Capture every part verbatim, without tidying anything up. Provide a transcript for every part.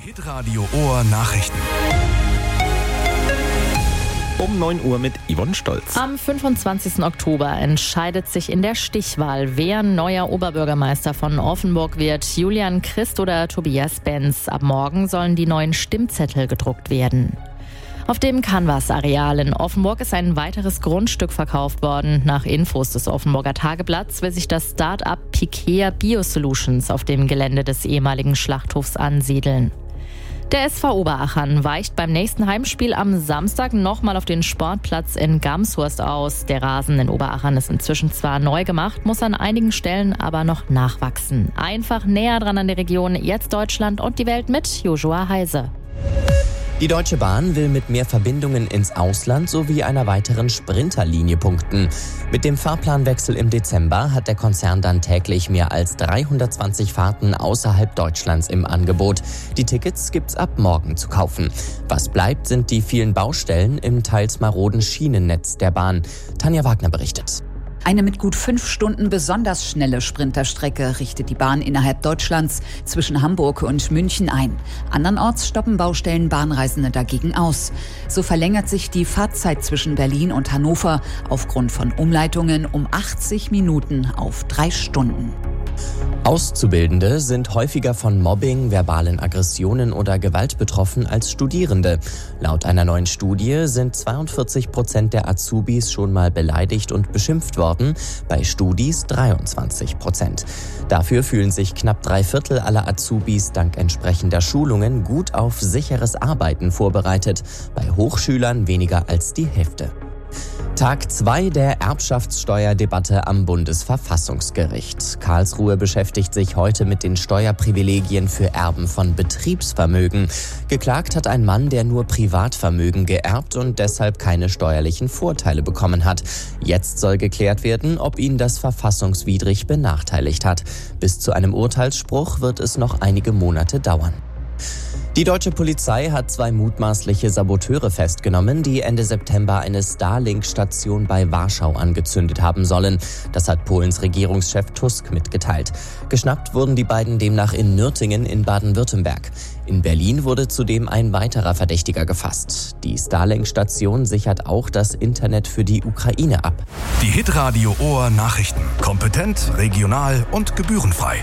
Hitradio Ohr Nachrichten. Um neun Uhr mit Yvonne Stolz. Am fünfundzwanzigsten Oktober entscheidet sich in der Stichwahl, wer neuer Oberbürgermeister von Offenburg wird. Julian Christ oder Tobias Benz. Ab morgen sollen die neuen Stimmzettel gedruckt werden. Auf dem Canvas-Areal in Offenburg ist ein weiteres Grundstück verkauft worden. Nach Infos des Offenburger Tageblatts will sich das Start-up Pikea Biosolutions auf dem Gelände des ehemaligen Schlachthofs ansiedeln. Der S V Oberachern weicht beim nächsten Heimspiel am Samstag nochmal auf den Sportplatz in Gamshurst aus. Der Rasen in Oberachern ist inzwischen zwar neu gemacht, muss an einigen Stellen aber noch nachwachsen. Einfach näher dran an der Region, jetzt Deutschland und die Welt mit Joshua Heise. Die Deutsche Bahn will mit mehr Verbindungen ins Ausland sowie einer weiteren Sprinterlinie punkten. Mit dem Fahrplanwechsel im Dezember hat der Konzern dann täglich mehr als dreihundertzwanzig Fahrten außerhalb Deutschlands im Angebot. Die Tickets gibt's ab morgen zu kaufen. Was bleibt, sind die vielen Baustellen im teils maroden Schienennetz der Bahn. Tanja Wagner berichtet. Eine mit gut fünf Stunden besonders schnelle Sprinterstrecke richtet die Bahn innerhalb Deutschlands zwischen Hamburg und München ein. Andernorts stoppen Baustellen Bahnreisende dagegen aus. So verlängert sich die Fahrzeit zwischen Berlin und Hannover aufgrund von Umleitungen um achtzig Minuten auf drei Stunden. Auszubildende sind häufiger von Mobbing, verbalen Aggressionen oder Gewalt betroffen als Studierende. Laut einer neuen Studie sind zweiundvierzig Prozent der Azubis schon mal beleidigt und beschimpft worden, bei Studis dreiundzwanzig Prozent. Dafür fühlen sich knapp drei Viertel aller Azubis dank entsprechender Schulungen gut auf sicheres Arbeiten vorbereitet, bei Hochschülern weniger als die Hälfte. Tag zwei der Erbschaftssteuerdebatte am Bundesverfassungsgericht. Karlsruhe beschäftigt sich heute mit den Steuerprivilegien für Erben von Betriebsvermögen. Geklagt hat ein Mann, der nur Privatvermögen geerbt und deshalb keine steuerlichen Vorteile bekommen hat. Jetzt soll geklärt werden, ob ihn das verfassungswidrig benachteiligt hat. Bis zu einem Urteilsspruch wird es noch einige Monate dauern. Die deutsche Polizei hat zwei mutmaßliche Saboteure festgenommen, die Ende September eine Starlink-Station bei Warschau angezündet haben sollen. Das hat Polens Regierungschef Tusk mitgeteilt. Geschnappt wurden die beiden demnach in Nürtingen in Baden-Württemberg. In Berlin wurde zudem ein weiterer Verdächtiger gefasst. Die Starlink-Station sichert auch das Internet für die Ukraine ab. Die Hitradio Ohr Nachrichten. Kompetent, regional und gebührenfrei.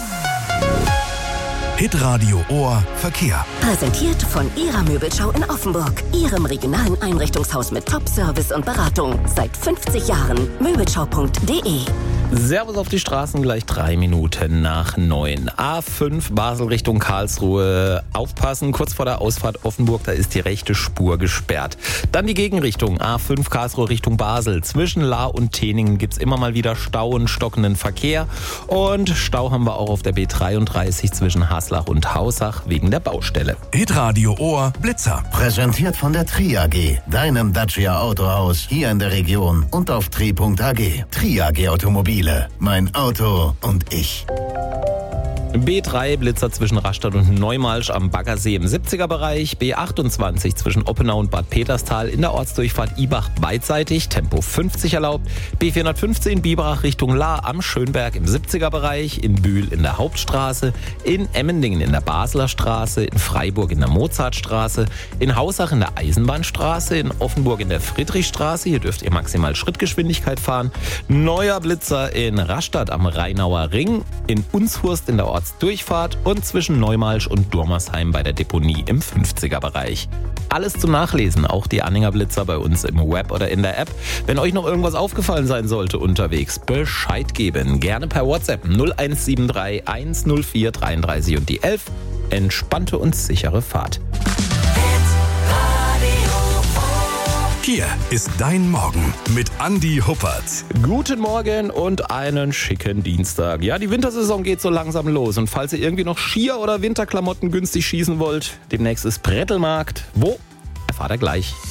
Hitradio Ohr Verkehr. Präsentiert von Ihrer Möbelschau in Offenburg. Ihrem regionalen Einrichtungshaus mit Top-Service und Beratung. Seit fünfzig Jahren. Möbelschau punkt de. Servus auf die Straßen, gleich drei Minuten nach neun. A fünf Basel Richtung Karlsruhe. Aufpassen, kurz vor der Ausfahrt Offenburg, da ist die rechte Spur gesperrt. Dann die Gegenrichtung, A fünf Karlsruhe Richtung Basel. Zwischen Lahr und Teningen gibt's immer mal wieder Stau und stockenden Verkehr. Und Stau haben wir auch auf der B dreiunddreißig zwischen Haslach und Hausach wegen der Baustelle. Hitradio Ohr Blitzer. Präsentiert von der Tri A G, deinem Dacia Autohaus hier in der Region und auf tri punkt a g. Tri A G Automobile. Mein Auto und ich. B drei Blitzer zwischen Rastatt und Neumalsch am Baggersee im siebziger-Bereich. B achtundzwanzig zwischen Oppenau und Bad Peterstal in der Ortsdurchfahrt Ibach beidseitig, Tempo fünfzig erlaubt. B vierhundertfünfzehn Biberach Richtung Lahr am Schönberg im siebziger-Bereich. In Bühl in der Hauptstraße. In Emmendingen in der Basler Straße. In Freiburg in der Mozartstraße. In Hausach in der Eisenbahnstraße. In Offenburg in der Friedrichstraße. Hier dürft ihr maximal Schrittgeschwindigkeit fahren. Neuer Blitzer in Rastatt am Rheinauer Ring. In Unshurst in der Ortsdurchfahrt Durchfahrt und zwischen Neumalsch und Durmersheim bei der Deponie im fünfziger-Bereich. Alles zum Nachlesen, auch die Anhängerblitzer bei uns im Web oder in der App. Wenn euch noch irgendwas aufgefallen sein sollte unterwegs, Bescheid geben. Gerne per WhatsApp null eins sieben drei eins null vier dreiunddreißig und die elf. Entspannte und sichere Fahrt. Hier ist dein Morgen mit Andi Huppert. Guten Morgen und einen schicken Dienstag. Ja, die Wintersaison geht so langsam los. Und falls ihr irgendwie noch Skier- oder Winterklamotten günstig schießen wollt, demnächst ist Brettelmarkt. Wo? Erfahrt ihr gleich.